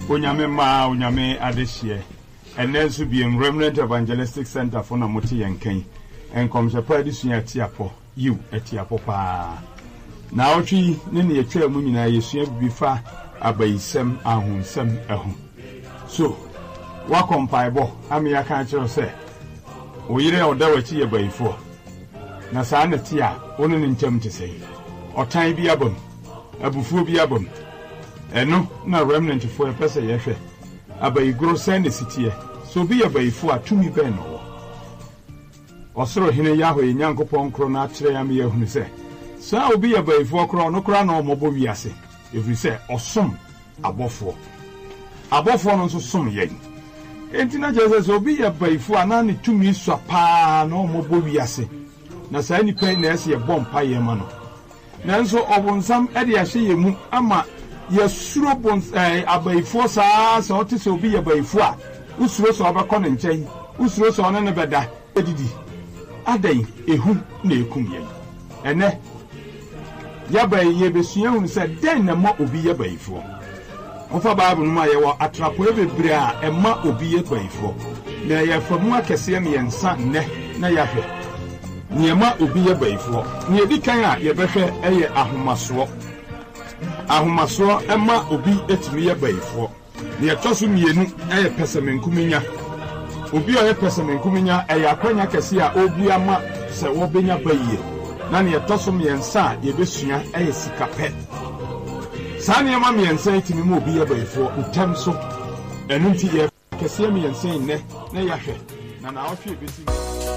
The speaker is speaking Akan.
Onyame ma onyame adehye ene so bi Remnant Evangelistic Center for na moti yenkan enkom shepa edisua atiapo you atiapo pa na otwi ne ne yetwa mu nyina yesua bifa abayisem ahunsem ehu so wa kompaibo ami aka kire se oyire odawachi yebayifo na saa na tia onu ne ntam tesei otan bi abom abufuo bi abom eno na remnant for pese yehwe abayigro send sitie so bi abayifo atumi ben no osoro hene yaho enyankopon kro na akire ya me yahunu se saa obi abayifo kro no kra na omobo wiase efiri se osom abofo no nso som yen entina jese so obi abayifo ana ne tumi so pa na omobo wiase na saa ni pen na ese ye bompa ye ma no nanso obonsam ede ya hye yemu ama yesuro bons abayifo saa so ote obi abayifo a usuro so obekọ ne nchen usuro so ne beda edidi adan ehu na ekum yen ene yabai ye besua hu se den na ma obi yabayifo ofa bible no ma ye wo atrapo ebebre a ema obi yabayifo na ye famu akese me yensa ne na yahwe niema obi yabayifo ne edi kan a ye behwe eye ahomaso ema obi etimi yabayifo ne etoso mienu eye pesemenkuminya obi oye pesemenkuminya eye akwanya kese a obu ama se wo benya bayiye na ne etoso miensa ye besua eye sikape saa ne ma miensa etimi mo obi yabayifo utam so enu nti ye kese miensa ne na yahwe na na ahwe besi